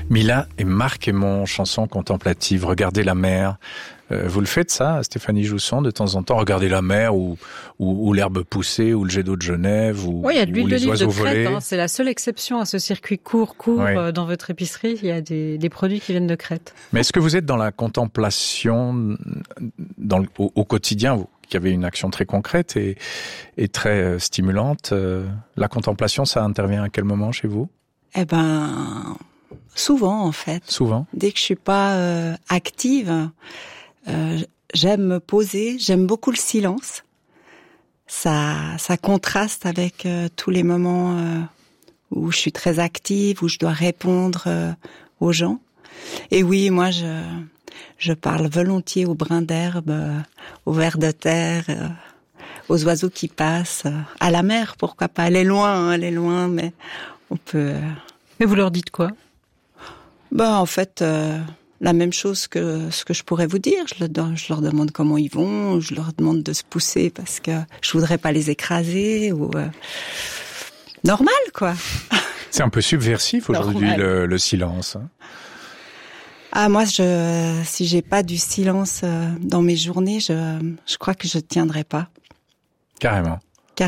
Mila et Marc Aymon, chanson contemplative, regardez la mer. Vous le faites ça, Stéphanie Jousson, de temps en temps, regarder la mer ou l'herbe poussée ou le jet d'eau de Genève ou, oui, il y a de l'huile ou les d'olive oiseaux de Crète, volés. c'est la seule exception à ce circuit court dans votre épicerie. Il y a des produits qui viennent de Crète. Mais est-ce que vous êtes dans la contemplation au quotidien, vous qui avez une action très concrète et très stimulante? La contemplation, ça intervient à quel moment chez vous? Souvent en fait. Souvent. Dès que je suis pas active, j'aime me poser. J'aime beaucoup le silence. Ça contraste avec tous les moments où je suis très active, où je dois répondre aux gens. Et oui, moi je parle volontiers aux brins d'herbe, aux vers de terre, aux oiseaux qui passent, à la mer, pourquoi pas. Elle est loin, mais on peut. Mais vous leur dites quoi? En fait, la même chose que ce que je pourrais vous dire. Je leur demande comment ils vont, je leur demande de se pousser parce que je voudrais pas les écraser ou normal quoi. C'est un peu subversif aujourd'hui le silence. Moi si j'ai pas du silence dans mes journées, je crois que je tiendrai pas. Carrément.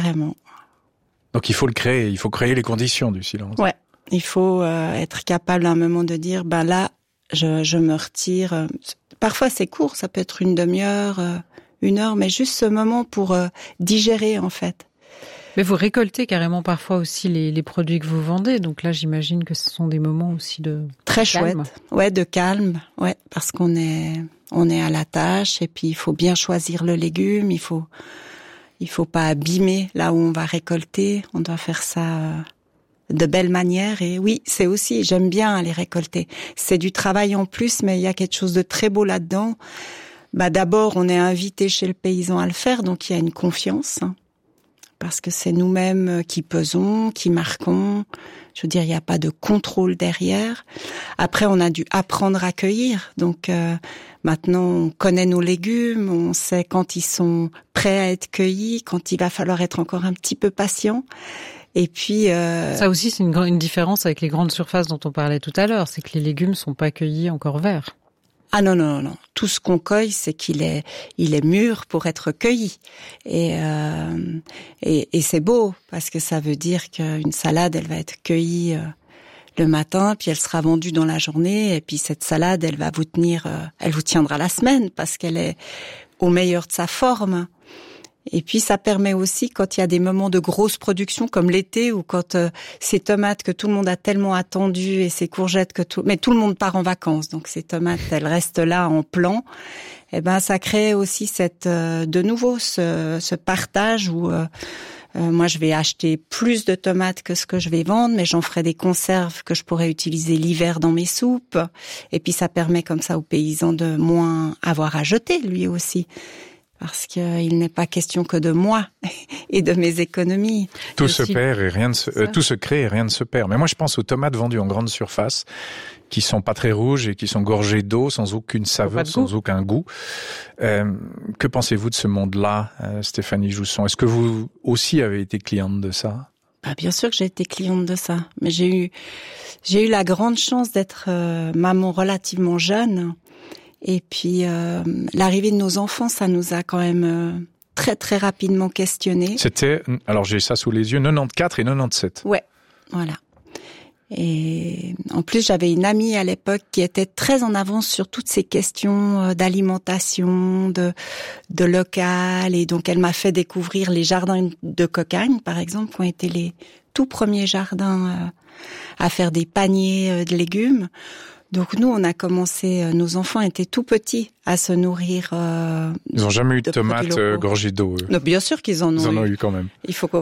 Donc il faut le créer, il faut créer les conditions du silence. Ouais. Il faut être capable à un moment de dire, là, je me retire. Parfois c'est court, ça peut être une demi-heure, 1 heure, mais juste ce moment pour digérer en fait. Mais vous récoltez carrément parfois aussi les produits que vous vendez, donc là j'imagine que ce sont des moments aussi de très calme. Chouette, ouais, de calme, ouais, parce qu'on est à la tâche et puis il faut bien choisir le légume, il faut pas abîmer là où on va récolter, on doit faire ça de belle manière. Et oui, c'est aussi, j'aime bien les récolter. C'est du travail en plus, mais il y a quelque chose de très beau là-dedans. D'abord, on est invité chez le paysan à le faire, donc il y a une confiance, parce que c'est nous-mêmes qui pesons, qui marquons. Je veux dire, il n'y a pas de contrôle derrière. Après, on a dû apprendre à cueillir. Donc maintenant, on connaît nos légumes, on sait quand ils sont prêts à être cueillis, quand il va falloir être encore un petit peu patient. Et puis ça aussi, c'est une différence avec les grandes surfaces dont on parlait tout à l'heure, c'est que les légumes sont pas cueillis encore verts. Ah non. Tout ce qu'on cueille, c'est qu'il est mûr pour être cueilli. Et c'est beau, parce que ça veut dire qu'une salade, elle va être cueillie le matin, puis elle sera vendue dans la journée, et puis cette salade, elle vous tiendra la semaine, parce qu'elle est au meilleur de sa forme. Et puis ça permet aussi, quand il y a des moments de grosse production comme l'été, ou quand ces tomates que tout le monde a tellement attendues et ces courgettes mais tout le monde part en vacances, donc ces tomates elles restent là en plan. Ça crée aussi de nouveau ce partage où moi je vais acheter plus de tomates que ce que je vais vendre, mais j'en ferai des conserves que je pourrais utiliser l'hiver dans mes soupes. Et puis ça permet comme ça aux paysans de moins avoir à jeter lui aussi. Parce qu'il n'est pas question que de moi et de mes économies. Tout se perd et tout se crée et rien ne se perd. Mais moi, je pense aux tomates vendues en grande surface, qui sont pas très rouges et qui sont gorgées d'eau, sans aucune saveur, sans aucun goût. Que pensez-vous de ce monde-là, Stéphanie Jousson? Est-ce que vous aussi avez été cliente de ça? Bien sûr que j'ai été cliente de ça. Mais j'ai eu la grande chance d'être maman relativement jeune. Et puis, l'arrivée de nos enfants, ça nous a quand même très très rapidement questionnés. C'était, alors j'ai ça sous les yeux, 94 et 97. Ouais, voilà. Et en plus, j'avais une amie à l'époque qui était très en avance sur toutes ces questions d'alimentation, de local. Et donc, elle m'a fait découvrir les jardins de Cocagne, par exemple, qui ont été les tout premiers jardins à faire des paniers de légumes. Donc nous, on a commencé, nos enfants étaient tout petits à se nourrir. Ils n'ont jamais eu de tomates gorgées d'eau. Non, bien sûr qu'ils en ont eu. Ils en ont eu quand même. Il faut